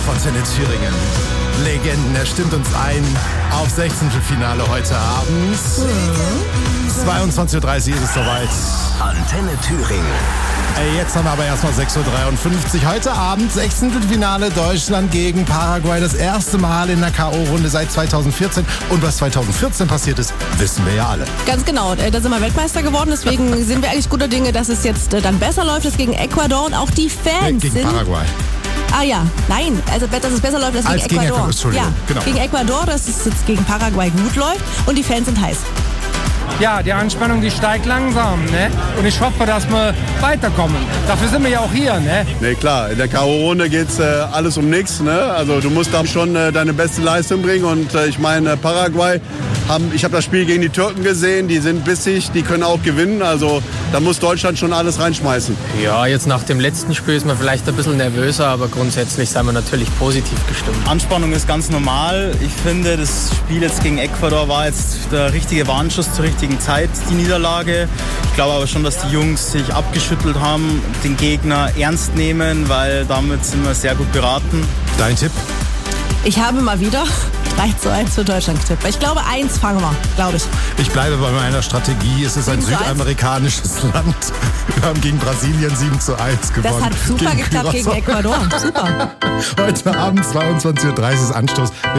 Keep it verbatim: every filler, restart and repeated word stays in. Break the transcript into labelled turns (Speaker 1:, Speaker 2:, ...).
Speaker 1: auf Antenne Thüringen. Legenden, er stimmt uns ein auf Sechzehntelfinale heute Abend. zweiundzwanzig Uhr dreißig ist es soweit.
Speaker 2: Antenne Thüringen.
Speaker 1: Ey, jetzt haben wir aber erstmal sechs Uhr dreiundfünfzig. Heute Abend Sechzehntelfinale Deutschland gegen Paraguay. Das erste Mal in der K O-Runde seit zweitausendvierzehn. Und was zweitausendvierzehn passiert ist, wissen wir ja alle.
Speaker 3: Ganz genau. Da sind wir Weltmeister geworden. Deswegen sind wir eigentlich guter Dinge, dass es jetzt dann besser läuft. Es gegen Ecuador und auch die Fans
Speaker 1: Nee, gegen
Speaker 3: sind...
Speaker 1: Paraguay.
Speaker 3: Ah ja, nein, also dass es besser läuft als,
Speaker 1: Als
Speaker 3: gegen
Speaker 1: gegen
Speaker 3: Ecuador.
Speaker 1: Ecuador, Entschuldigung,
Speaker 3: ja,
Speaker 1: genau.
Speaker 3: Gegen Ecuador, dass es jetzt gegen Paraguay gut läuft und die Fans sind heiß.
Speaker 4: Ja, die Anspannung, die steigt langsam, ne? Und ich hoffe, dass wir weiterkommen. Dafür sind wir ja auch hier, ne?
Speaker 5: Ne, klar, in der K O-Runde geht's äh, alles um nichts, ne? Also du musst da schon äh, deine beste Leistung bringen und äh, ich meine, Paraguay, haben, ich habe das Spiel gegen die Türken gesehen, die sind bissig, die können auch gewinnen, also da muss Deutschland schon alles reinschmeißen.
Speaker 6: Ja, jetzt nach dem letzten Spiel ist man vielleicht ein bisschen nervöser, aber grundsätzlich sind wir natürlich positiv gestimmt.
Speaker 7: Anspannung ist ganz normal. Ich finde, das Spiel jetzt gegen Ecuador war jetzt der richtige Warnschuss zur richtigen Zeit, die Niederlage. Ich glaube aber schon, dass die Jungs sich abgeschüttelt haben, den Gegner ernst nehmen, weil damit sind wir sehr gut beraten.
Speaker 1: Dein Tipp?
Speaker 3: Ich habe mal wieder drei zu eins für Deutschland getippt. Ich glaube, eins fangen wir, glaube ich.
Speaker 1: Ich bleibe bei meiner Strategie. Es ist ein
Speaker 3: sieben zu eins.
Speaker 1: Südamerikanisches Land. Wir haben gegen Brasilien sieben zu eins gewonnen.
Speaker 3: Das hat super
Speaker 1: gegen
Speaker 3: geklappt gegen
Speaker 1: Curaçao.
Speaker 3: Ecuador. Super.
Speaker 1: Heute Abend zweiundzwanzig Uhr dreißig ist Anstoß.